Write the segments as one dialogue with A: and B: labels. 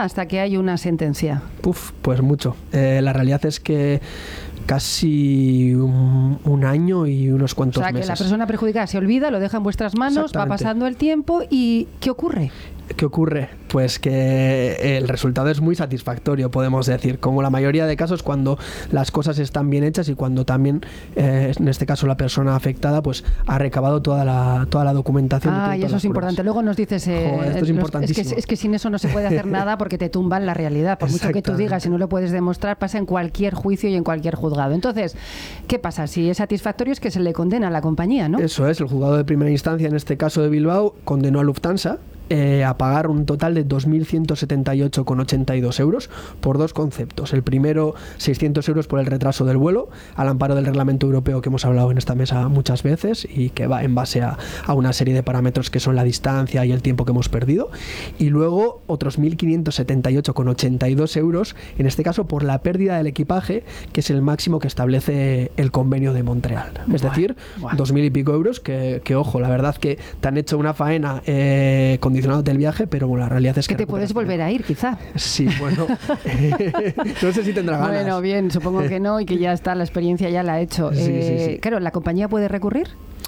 A: pasa hasta que hay una sentencia?
B: Pues mucho. La realidad es que casi un año y unos cuantos meses.
A: O sea, que la persona perjudicada se olvida, lo deja en vuestras manos, va pasando el tiempo y ¿qué ocurre?
B: ¿Qué ocurre? Pues que el resultado es muy satisfactorio, podemos decir, como la mayoría de casos cuando las cosas están bien hechas y cuando también, en este caso la persona afectada, pues ha recabado toda la documentación.
A: Y eso es importante. Luego nos dices,
B: esto es importantísimo.
A: Es que sin eso no se puede hacer nada porque te tumban la realidad. Por mucho que tú digas y no lo puedes demostrar, pasa en cualquier juicio y en cualquier juzgado. Entonces, ¿qué pasa? Si es satisfactorio es que se le condena a la compañía, ¿no?
B: Eso es, el juzgado de primera instancia, en este caso de Bilbao, condenó a Lufthansa a pagar un total de 2.178,82 euros por dos conceptos. El primero, 600 euros por el retraso del vuelo, al amparo del reglamento europeo que hemos hablado en esta mesa muchas veces y que va en base a una serie de parámetros que son la distancia y el tiempo que hemos perdido. Y luego otros 1.578,82 euros, en este caso por la pérdida del equipaje, que es el máximo que establece el convenio de Montreal. Es decir, 2.000 y pico euros que ojo, la verdad que te han hecho una faena condicionada del viaje, pero bueno, la realidad es que
A: te puedes volver a ir, quizá.
B: Sí, bueno, no sé si tendrá ganas.
A: Bueno, bien, supongo que no y que ya está, la experiencia ya la ha hecho. Sí. Claro, ¿la compañía puede recurrir?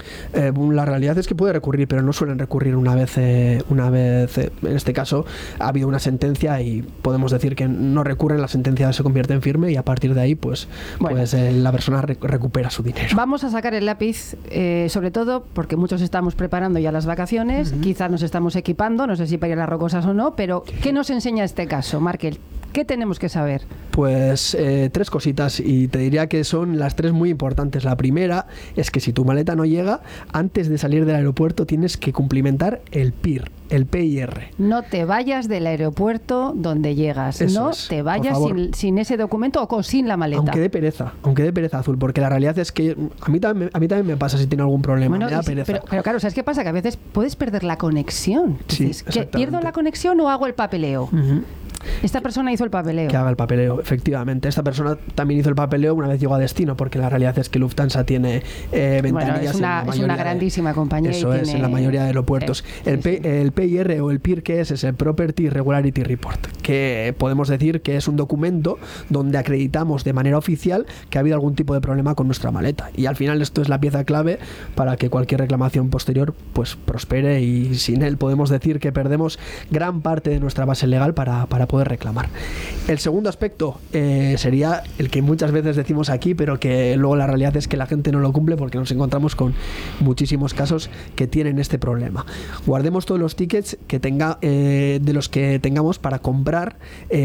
B: La realidad es que puede recurrir, pero no suelen recurrir una vez en este caso ha habido una sentencia y podemos decir que no recurren, la sentencia se convierte en firme y a partir de ahí pues la persona recupera su dinero.
A: Vamos a sacar el lápiz, sobre todo porque muchos estamos preparando ya las vacaciones, quizás nos estamos equipando, no sé si para ir a las Rocosas o no, pero ¿qué nos enseña este caso, Markel? ¿Qué tenemos que saber?
B: Pues tres cositas y te diría que son las tres muy importantes. La primera es que si tu maleta no llega, antes de salir del aeropuerto tienes que cumplimentar el PIR, el PIR.
A: No te vayas del aeropuerto donde llegas.
B: Eso
A: no
B: es,
A: te vayas sin ese documento o sin la maleta.
B: Aunque dé pereza, Azul, porque la realidad es que a mí también me pasa si tiene algún problema, me da pereza.
A: Pero claro, ¿sabes qué pasa? Que a veces puedes perder la conexión.
B: Sí,
A: dices, ¿pierdo la conexión o hago el papeleo? Esta persona hizo el papeleo.
B: Que haga el papeleo, efectivamente. Esta persona también hizo el papeleo una vez llegó a destino, porque la realidad es que Lufthansa tiene ventanillas.
A: Es una grandísima compañía.
B: Eso es, en la mayoría de aeropuertos. El PIR o el PIR, ¿qué es? Es el Property Irregularity Report, que podemos decir que es un documento donde acreditamos de manera oficial que ha habido algún tipo de problema con nuestra maleta. Y al final esto es la pieza clave para que cualquier reclamación posterior pues prospere, y sin él podemos decir que perdemos gran parte de nuestra base legal para poder reclamar. El segundo aspecto sería el que muchas veces decimos aquí, pero que luego la realidad es que la gente no lo cumple, porque nos encontramos con muchísimos casos que tienen este problema. Guardemos todos los tickets que de los que tengamos para comprar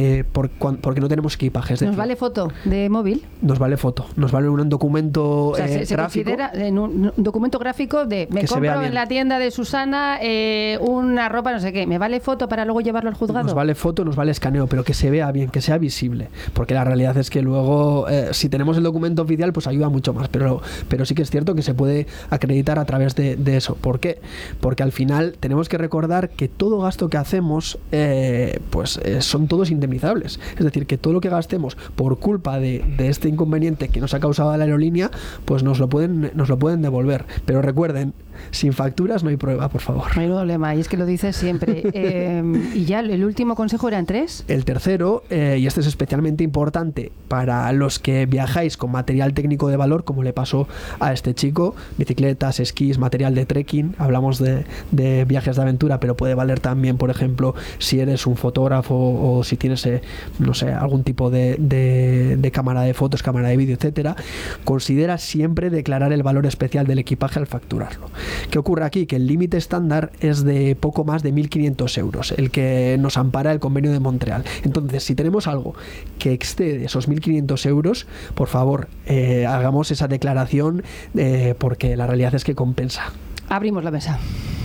B: porque no tenemos equipaje.
A: ¿Nos vale foto de móvil?
B: Nos vale foto, nos vale un documento
A: se
B: gráfico.
A: Considera en un documento gráfico de me compro en la tienda de Susana una ropa no sé qué, ¿me vale foto para luego llevarlo al juzgado?
B: Nos vale foto, nos vale escaneo, pero que se vea bien, que sea visible, porque la realidad es que luego si tenemos el documento oficial pues ayuda mucho más, pero sí que es cierto que se puede acreditar a través de eso. ¿Por qué? Porque al final tenemos que recordar que todo gasto que hacemos son todos indemnizables, es decir, que todo lo que gastemos por culpa de este inconveniente que nos ha causado la aerolínea pues nos lo pueden devolver, pero recuerden, sin facturas no hay prueba, por favor.
A: No hay problema, y es que lo dices siempre. Y ya el último consejo eran 3.
B: El tercero, y este es especialmente importante para los que viajáis con material técnico de valor, como le pasó a este chico: bicicletas, esquís, material de trekking. Hablamos de viajes de aventura, pero puede valer también, por ejemplo, si eres un fotógrafo o si tienes algún tipo de cámara de fotos, cámara de vídeo, etcétera. Considera siempre declarar el valor especial del equipaje al facturarlo. ¿Qué ocurre aquí? Que el límite estándar es de poco más de 1.500 euros, el que nos ampara el convenio de Montreal. Entonces, si tenemos algo que excede esos 1.500 euros, por favor, hagamos esa declaración, porque la realidad es que compensa.
A: Abrimos la mesa.